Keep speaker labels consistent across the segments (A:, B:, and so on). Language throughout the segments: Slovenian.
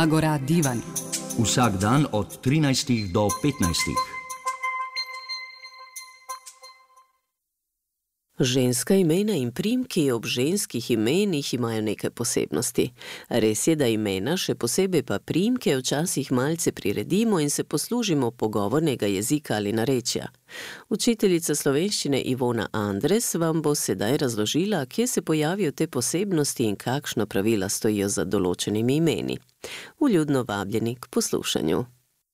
A: Agora divan.
B: Vsak dan od 13 do 15.
C: Ženska imena in priimki ob ženskih imenih imajo neke posebnosti. Res je, da imena, še posebej pa priimke, včasih malce priredimo in se poslužimo pogovornega jezika ali narečja. Učiteljica slovenščine Ivona Andres vam bo sedaj razložila, kje se pojavijo te posebnosti in kakšna pravila stojijo za določenimi imeni. Vljudno vabljeni k poslušanju.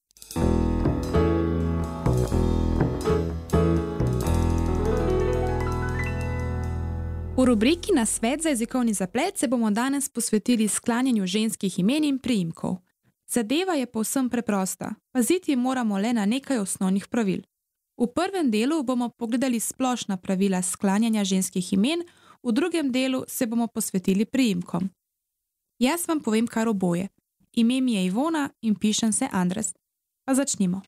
D: V rubriki Nasvet za jezikovni zaplet se bomo danes posvetili sklanjanju ženskih imen in priimkov. Zadeva je povsem preprosta, paziti moramo le na nekaj osnovnih pravil. V prvem delu bomo pogledali splošna pravila sklanjanja ženskih imen, v drugem delu se bomo posvetili priimkom. Jaz vam povem kar oboje. Ime mi je Ivona in pišem se Andres. Pa začnimo.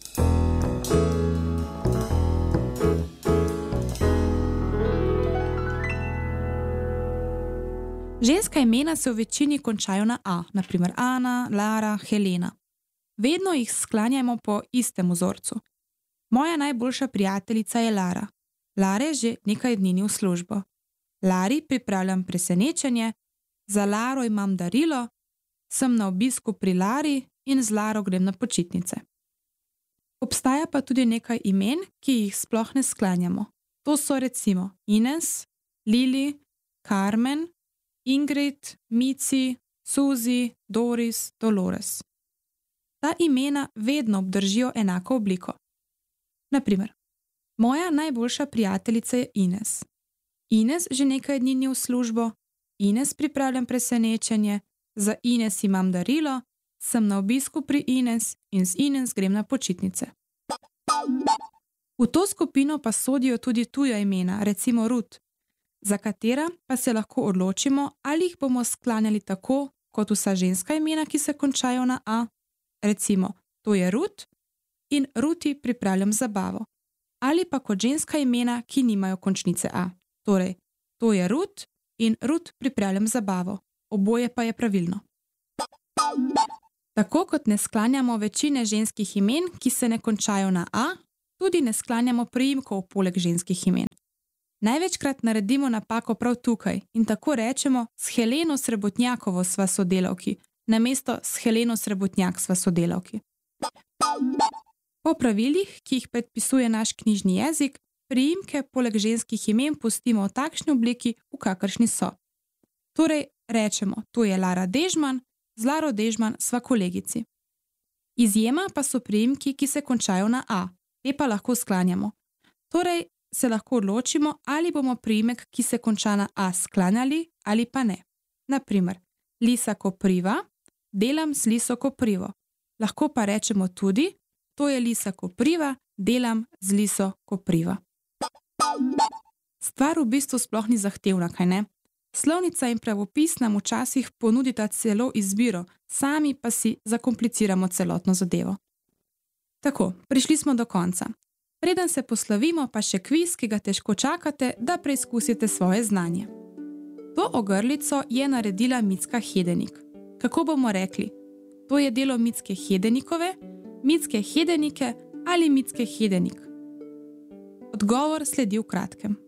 D: Ženska imena se v večini končajo na A, naprimer Ana, Lara, Helena. Vedno jih sklanjamo po istem vzorcu. Moja najboljša prijateljica je Lara. Lare že nekaj dni ni v službo. Lari pripravljam presenečenje, za Laro imam darilo, sem na obisku pri Lari in z Laro grem na počitnice. Obstaja pa tudi nekaj imen, ki jih sploh ne sklanjamo. To so recimo Ines, Lili, Carmen, Ingrid, Mici, Suzi, Doris, Dolores. Ta imena vedno obdržijo enako obliko. Naprimer, moja najboljša prijateljica je Ines. Ines že nekaj dni ni v službo, Ines pripravljam presenečenje, za Ines imam darilo, sem na obisku pri Ines in z Ines grem na počitnice. V to skupino pa sodijo tudi tuja imena, recimo Ruth, za katera pa se lahko odločimo, ali jih bomo sklanjali tako, kot vsa ženska imena, ki se končajo na A, recimo, to je Ruth in Ruti pripravljam zabavo, ali pa kot ženska imena, ki nimajo končnice A, torej, to je Ruth in Ruth pripravljam zabavo, oboje pa je pravilno. Tako kot ne sklanjamo večine ženskih imen, ki se ne končajo na A, tudi ne sklanjamo priimkov poleg ženskih imen. Največkrat naredimo napako prav tukaj in tako rečemo, s Heleno Srebotnjakovo sva sodelavki, namesto s Heleno Srebotnjak sva sodelavki. Po pravilih, ki jih predpisuje naš knjižni jezik, priimke poleg ženskih imen pustimo v takšni obliki, v kakršni so. Torej rečemo, to je Lara Dežman, z Laro Dežman sva kolegici. Izjema pa so priimki, ki se končajo na A, te pa lahko sklanjamo. Torej se lahko odločimo, ali bomo priimek, ki se konča na A, sklanjali ali pa ne. Naprimer, Lisa Kopriva, delam z Liso Koprivo. Lahko pa rečemo tudi, to je Lisa Kopriva, delam z Liso Kopriva. Stvar v bistvu sploh ni zahtevna, kaj ne? Slovnica in pravopis nam včasih ponudita celo izbiro, sami pa si zakompliciramo celotno zadevo. Tako, prišli smo do konca. Preden se poslovimo, pa še kviz, ki ga težko čakate, da preizkusite svoje znanje. To ogrlico je naredila Micka Hedenik. Kako bomo rekli? To je delo Micke Hedenikove, Micke Hedenike ali Micke Hedenik? Odgovor sledi v kratkem.